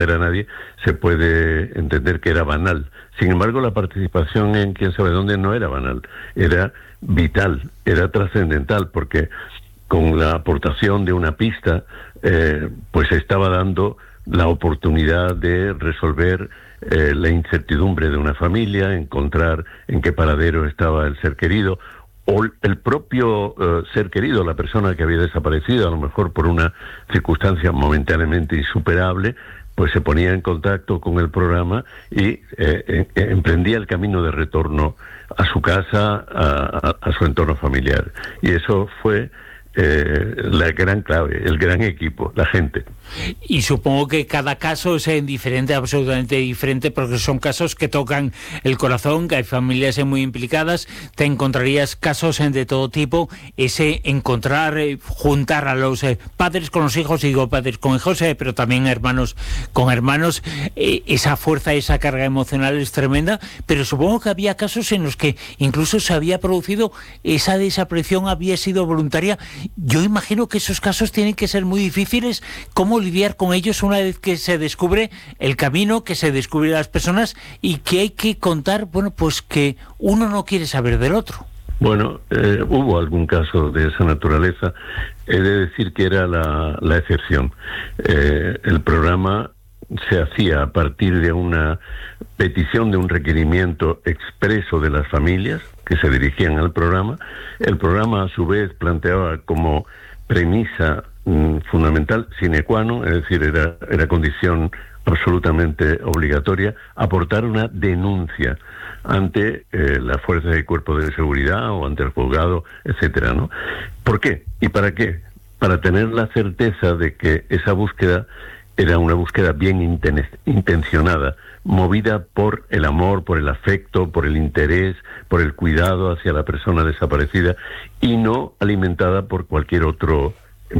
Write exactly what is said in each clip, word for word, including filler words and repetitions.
a nadie, se puede entender que era banal. Sin embargo, la participación en Quién sabe dónde no era banal, era vital, era trascendental, porque con la aportación de una pista, eh, pues se estaba dando la oportunidad de resolver eh, la incertidumbre de una familia, encontrar en qué paradero estaba el ser querido, o el propio uh, ser querido, la persona que había desaparecido, a lo mejor por una circunstancia momentáneamente insuperable, pues se ponía en contacto con el programa y eh, eh, emprendía el camino de retorno a su casa, a, a, a su entorno familiar. Y eso fue eh, la gran clave, el gran equipo, la gente. Y supongo que cada caso es diferente, absolutamente diferente, porque son casos que tocan el corazón, que hay familias muy implicadas. Te encontrarías casos de todo tipo, ese encontrar, eh, juntar a los eh, padres con los hijos, digo padres con hijos, eh, pero también hermanos con hermanos, eh, esa fuerza, esa carga emocional es tremenda, pero supongo que había casos en los que incluso se había producido, esa desaparición había sido voluntaria. Yo imagino que esos casos tienen que ser muy difíciles. ¿Cómo lidiar con ellos una vez que se descubre el camino, que se descubre las personas y que hay que contar, bueno, pues que uno no quiere saber del otro? Bueno, eh, hubo algún caso de esa naturaleza. He de decir que era la, la excepción. Eh, el programa se hacía a partir de una petición, de un requerimiento expreso de las familias que se dirigían al programa. El programa, a su vez, planteaba como premisa fundamental, sine qua non, es decir, era, era condición absolutamente obligatoria, aportar una denuncia ante eh, la fuerza de cuerpo de seguridad o ante el juzgado, etcétera, ¿no? ¿Por qué? ¿Y para qué? Para tener la certeza de que esa búsqueda era una búsqueda bien inten- intencionada, movida por el amor, por el afecto, por el interés, por el cuidado hacia la persona desaparecida y no alimentada por cualquier otro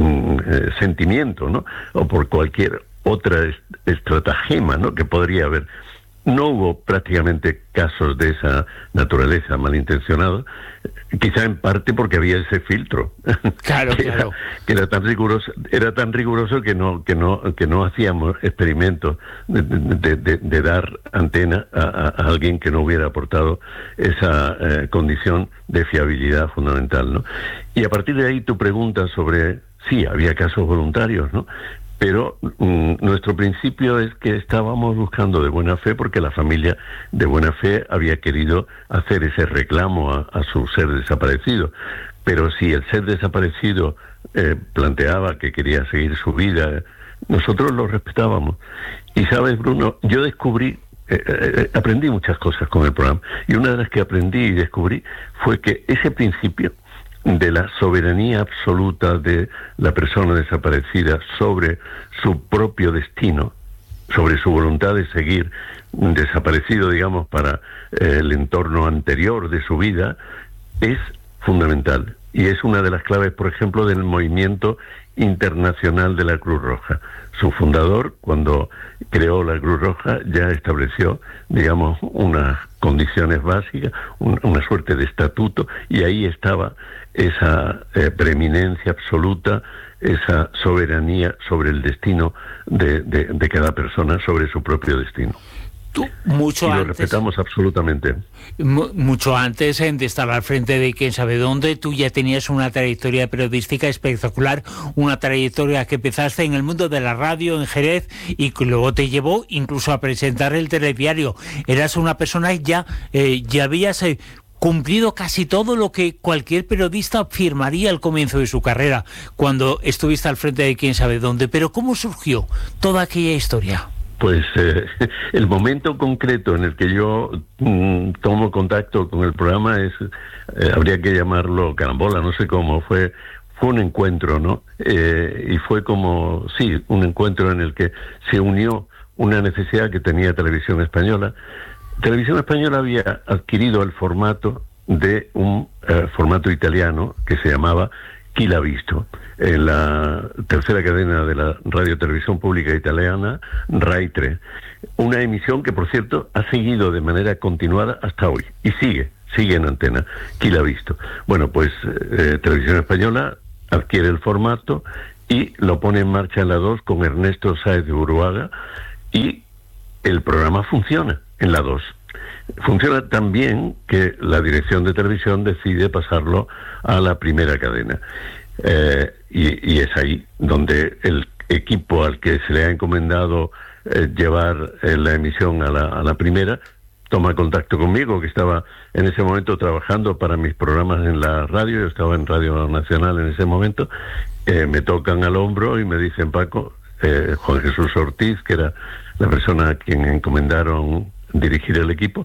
Eh, sentimiento, ¿no? O por cualquier otra est- estratagema, ¿no? Que podría haber. No hubo prácticamente casos de esa naturaleza malintencionados, quizá en parte porque había ese filtro. Claro, que claro. Era, que era tan riguroso, era tan riguroso que no, que no, que no hacíamos experimentos de, de, de, de dar antena a, a, a alguien que no hubiera aportado esa eh, condición de fiabilidad fundamental, ¿no? Y a partir de ahí tu pregunta sobre sí, había casos voluntarios, ¿no? Pero mm, nuestro principio es que estábamos buscando de buena fe, porque la familia de buena fe había querido hacer ese reclamo a, a su ser desaparecido. Pero si el ser desaparecido eh, planteaba que quería seguir su vida, nosotros lo respetábamos. Y sabes, Bruno, yo descubrí, eh, eh, aprendí muchas cosas con el programa, y una de las que aprendí y descubrí fue que ese principio de la soberanía absoluta de la persona desaparecida sobre su propio destino, sobre su voluntad de seguir desaparecido, digamos, para eh, el entorno anterior de su vida, es fundamental. Y es una de las claves, por ejemplo, del movimiento internacional de la Cruz Roja. Su fundador, cuando creó la Cruz Roja, ya estableció, digamos, unas condiciones básicas, un, una suerte de estatuto, y ahí estaba esa eh, preeminencia absoluta, esa soberanía sobre el destino de, de, de cada persona, sobre su propio destino. Tú, mucho y lo antes, respetamos absolutamente. Mucho antes de estar al frente de Quién sabe dónde, tú ya tenías una trayectoria periodística espectacular, una trayectoria que empezaste en el mundo de la radio en Jerez y que luego te llevó incluso a presentar el telediario. Eras una persona ya, eh, ya habías eh, cumplido casi todo lo que cualquier periodista afirmaría al comienzo de su carrera, cuando estuviste al frente de Quién sabe dónde. Pero ¿cómo surgió toda aquella historia? Pues eh, el momento concreto en el que yo mm, tomo contacto con el programa es, eh, habría que llamarlo carambola, no sé cómo, fue fue un encuentro, ¿no? Eh, y fue como, sí, un encuentro en el que se unió una necesidad que tenía Televisión Española. Televisión Española había adquirido el formato de un eh, formato italiano que se llamaba Chi l'ha visto, en la tercera cadena de la radio televisión pública italiana, Rai tres. Una emisión que, por cierto, ha seguido de manera continuada hasta hoy, y sigue, sigue en antena. Chi l'ha visto. Bueno, pues eh, Televisión Española adquiere el formato y lo pone en marcha en la dos con Ernesto Sáez de Uruaga, y el programa funciona en la dos. Funciona tan bien que la dirección de televisión decide pasarlo a la primera cadena. Eh, y, y es ahí donde el equipo al que se le ha encomendado eh, llevar eh, la emisión a la, a la primera toma contacto conmigo, que estaba en ese momento trabajando para mis programas en la radio. Yo estaba en Radio Nacional en ese momento. Eh, me tocan al hombro y me dicen: Paco, eh, Juan Jesús Ortiz, que era la persona a quien encomendaron dirigir el equipo,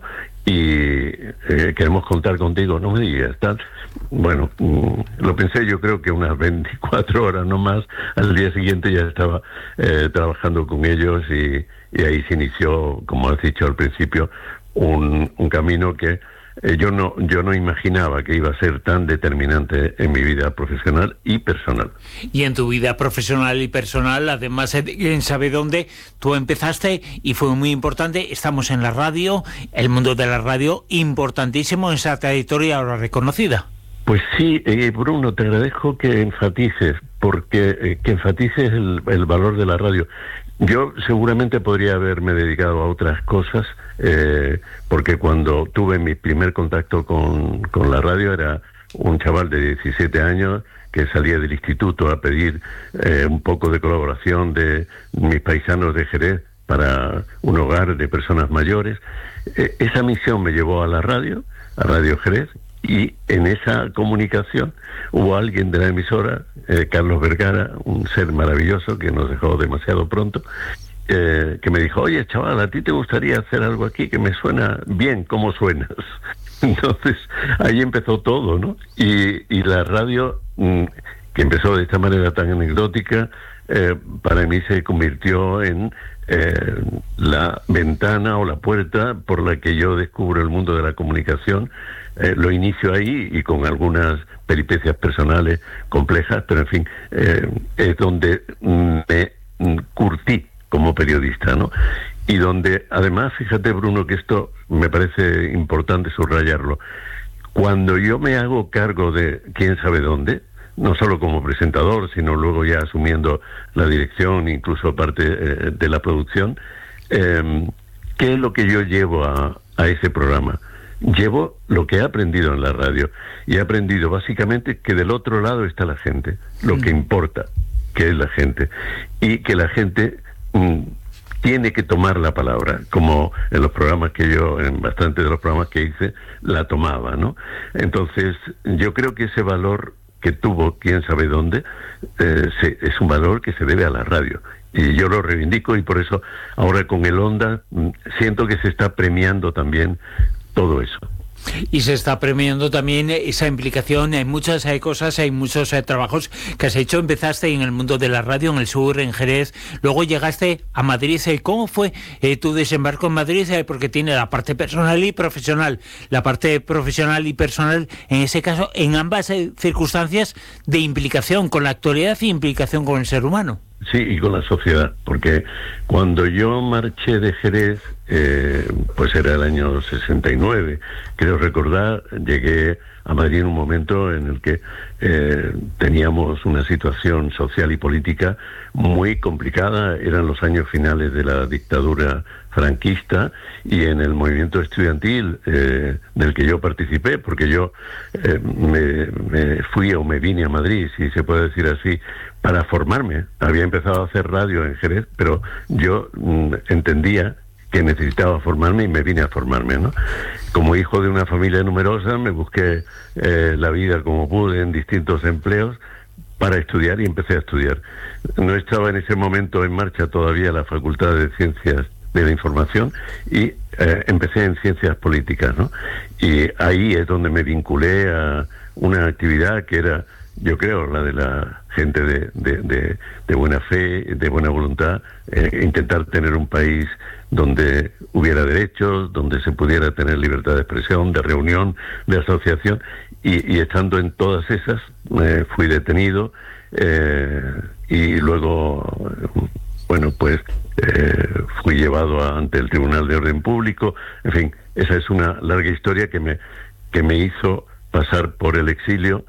y eh, queremos contar contigo. No me digas tal. Bueno, mm, lo pensé, yo creo que unas veinticuatro horas no más. Al día siguiente ya estaba eh, trabajando con ellos, y, y ahí se inició, como has dicho al principio, un, un camino que eh, yo no yo no imaginaba que iba a ser tan determinante en mi vida profesional y personal. Y en tu vida profesional y personal, además en Sabe Dónde, tú empezaste y fue muy importante. Estamos en la radio, el mundo de la radio, importantísimo en esa trayectoria ahora reconocida. Pues sí, eh, Bruno, te agradezco que enfatices, porque eh, que enfatices el, el valor de la radio. Yo seguramente podría haberme dedicado a otras cosas, eh, porque cuando tuve mi primer contacto con, con la radio era un chaval de diecisiete años que salía del instituto a pedir eh, un poco de colaboración de mis paisanos de Jerez para un hogar de personas mayores. Eh, esa misión me llevó a la radio, a Radio Jerez, y en esa comunicación hubo alguien de la emisora, eh, Carlos Vergara, un ser maravilloso que nos dejó demasiado pronto, eh, que me dijo: oye, chaval, ¿a ti te gustaría hacer algo aquí que me suena bien? ¿Cómo suenas? Entonces ahí empezó todo, ¿no? Y, y la radio, mmm, que empezó de esta manera tan anecdótica, eh, para mí se convirtió en eh, la ventana o la puerta por la que yo descubro el mundo de la comunicación. Eh, lo inicio ahí, y con algunas peripecias personales complejas, pero en fin, eh, es donde me curtí como periodista, ¿no? Y donde, además, fíjate, Bruno, que esto me parece importante subrayarlo. Cuando yo me hago cargo de quién sabe dónde, no solo como presentador, sino luego ya asumiendo la dirección, incluso parte eh, de la producción, eh, ¿qué es lo que yo llevo a, a ese programa? Llevo lo que he aprendido en la radio, y he aprendido básicamente que del otro lado está la gente, lo que importa, que es la gente, y que la gente mm, tiene que tomar la palabra, como en los programas que yo, en bastantes de los programas que hice, la tomaba, ¿no? Entonces, yo creo que ese valor que tuvo quién sabe dónde, eh, se, es un valor que se debe a la radio. Y yo lo reivindico, y por eso ahora con el Onda mm, siento que se está premiando también todo eso. Y se está premiando también esa implicación. Hay muchas hay cosas, hay muchos hay trabajos que has hecho. Empezaste en el mundo de la radio, en el sur, en Jerez, luego llegaste a Madrid. ¿Cómo fue eh, tu desembarco en Madrid? Eh, porque tiene la parte personal y profesional. La parte profesional y personal, en ese caso, en ambas eh, circunstancias de implicación con la actualidad y implicación con el ser humano. Sí, y con la sociedad, porque cuando yo marché de Jerez, eh, pues era el año sesenta y nueve, creo recordar, llegué a Madrid en un momento en el que eh, teníamos una situación social y política muy complicada. Eran los años finales de la dictadura franquista, y en el movimiento estudiantil eh, del que yo participé, porque yo eh, me, me fui o me vine a Madrid, si se puede decir así, para formarme. Había empezado a hacer radio en Jerez, pero yo mm, entendía que necesitaba formarme, y me vine a formarme, ¿no? Como hijo de una familia numerosa, me busqué eh, la vida como pude en distintos empleos para estudiar, y empecé a estudiar. No estaba en ese momento en marcha todavía la Facultad de Ciencias de la Información, y eh, empecé en Ciencias Políticas, ¿no? Y ahí es donde me vinculé a una actividad que era, yo creo, la de la gente de, de, de, de buena fe, de buena voluntad, eh, intentar tener un país donde hubiera derechos, donde se pudiera tener libertad de expresión, de reunión, de asociación, y, y estando en todas esas, eh, fui detenido, eh, y luego, bueno, pues eh, fui llevado a, ante el Tribunal de Orden Público. En fin, esa es una larga historia que me, que me hizo pasar por el exilio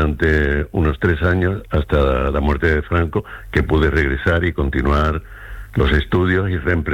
durante unos tres años hasta la muerte de Franco, que pude regresar y continuar los estudios y reemprender